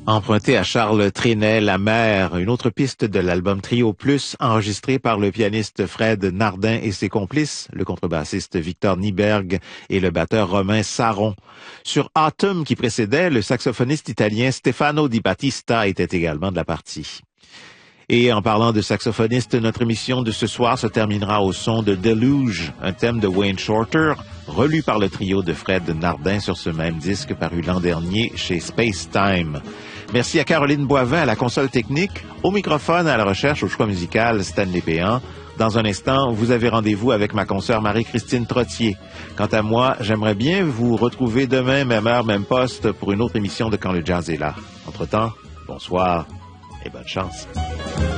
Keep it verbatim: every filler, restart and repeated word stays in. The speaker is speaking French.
Emprunté à Charles Trenet, La Mer, une autre piste de l'album Trio Plus, enregistré par le pianiste Fred Nardin et ses complices, le contrebassiste Victor Nyberg et le batteur Romain Saron. Sur Autumn, qui précédait, le saxophoniste italien Stefano Di Battista était également de la partie. Et en parlant de saxophoniste, notre émission de ce soir se terminera au son de Deluge, un thème de Wayne Shorter, relu par le trio de Fred Nardin sur ce même disque paru l'an dernier chez Space Time. Merci à Caroline Boivin à la console technique, au microphone, à la recherche, au choix musical, Stanley Péan. Dans un instant, vous avez rendez-vous avec ma consoeur Marie-Christine Trottier. Quant à moi, j'aimerais bien vous retrouver demain, même heure, même poste, pour une autre émission de Quand le jazz est là. Entre-temps, bonsoir et bonne chance.